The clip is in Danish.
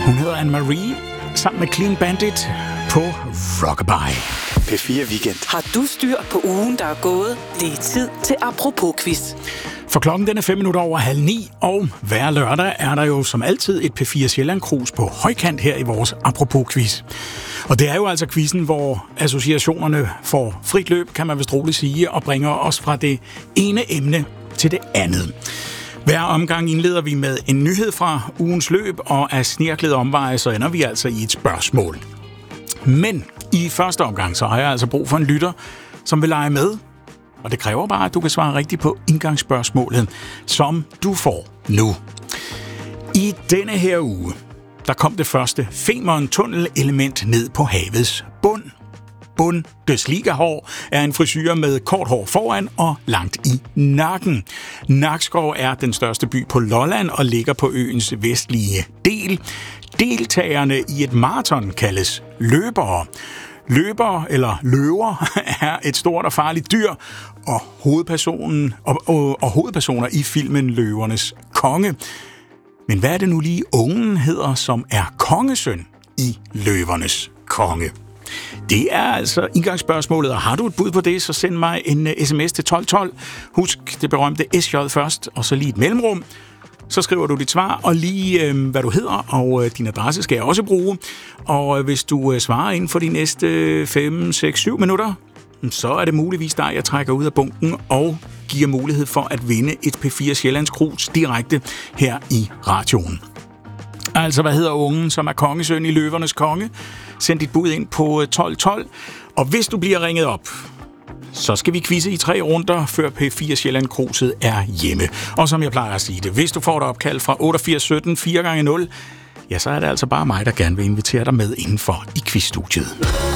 Hun hedder Anne-Marie, sammen med Clean Bandit på Rockabye. P4 Weekend. Har du styr på ugen, der er gået? Det er tid til Apropos-quiz. For klokken den er 8:05, og hver lørdag er der jo som altid et P4 Sjælland-krus på højkant her i vores Apropos-quiz. Og det er jo altså quizzen, hvor associationerne får frit løb, kan man vist roligt sige, og bringer os fra det ene emne til det andet. Hver omgang indleder vi med en nyhed fra ugens løb, og af snirklede omveje, så ender vi altså i et spørgsmål. Men i første omgang, så har jeg altså brug for en lytter, som vil lege med. Og det kræver bare, at du kan svare rigtigt på indgangsspørgsmålet, som du får nu. I denne her uge, der kom det første Femern-tunnel-element ned på havets bund. Bundesliga-hår er en frisyre med kort hår foran og langt i nakken. Nakskov er den største by på Lolland og ligger på øens vestlige del. Deltagerne i et maraton kaldes løbere. Løber eller løver er et stort og farligt dyr, og hovedpersoner i filmen Løvernes Konge. Men hvad er det nu lige ungen hedder, som er kongesøn i Løvernes Konge? Det er altså indgangsspørgsmålet, og har du et bud på det, så send mig en sms til 1212. Husk det berømte SJ først, og så lige et mellemrum. Så skriver du dit svar, og lige hvad du hedder, og din adresse skal jeg også bruge. Og hvis du svarer inden for de næste 5, 6, 7 minutter, så er det muligvis dig, jeg trækker ud af bunken og giver mulighed for at vinde et P4 Sjællands direkte her i radioen. Altså, hvad hedder ungen, som er kongesøn i Løvernes Konge? Send dit bud ind på 1212, og hvis du bliver ringet op, så skal vi quizze i 3 runder, før P4 Sjælland-kruset er hjemme. Og som jeg plejer at sige det, hvis du får et opkald fra 8817 4x0, ja, så er det altså bare mig, der gerne vil invitere dig med indenfor i quizstudiet.